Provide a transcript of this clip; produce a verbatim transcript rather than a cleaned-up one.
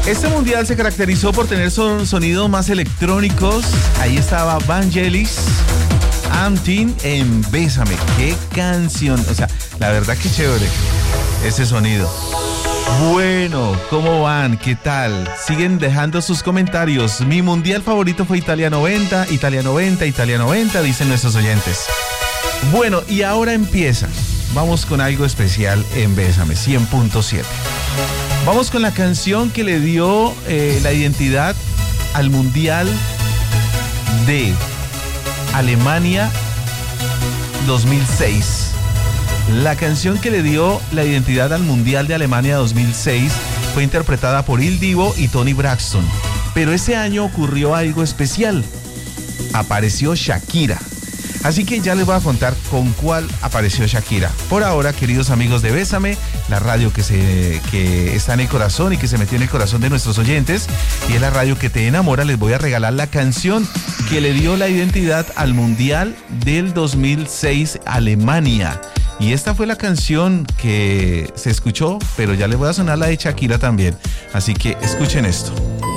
Este mundial se caracterizó por tener son, sonidos más electrónicos. Ahí estaba Vangelis, Amtin en Bésame. ¡Qué canción! O sea, la verdad que chévere ese sonido. Bueno, ¿cómo van? ¿Qué tal? Siguen dejando sus comentarios. Mi mundial favorito fue Italia noventa, Italia noventa, Italia noventa, dicen nuestros oyentes. Bueno, y ahora empieza. Vamos con algo especial en Bésame, cien punto siete. Vamos con la canción que le dio eh, la identidad al mundial de Alemania dos mil seis. La canción que le dio la identidad al Mundial de Alemania dos mil seis fue interpretada por Il Divo y Toni Braxton. Pero ese año ocurrió algo especial. Apareció Shakira. Así que ya les voy a contar con cuál apareció Shakira. Por ahora, queridos amigos de Bésame, la radio que, se, que está en el corazón y que se metió en el corazón de nuestros oyentes, y es la radio que te enamora, les voy a regalar la canción que le dio la identidad al Mundial del dos mil seis Alemania. Y esta fue la canción que se escuchó, pero ya les voy a sonar la de Shakira también. Así que escuchen esto.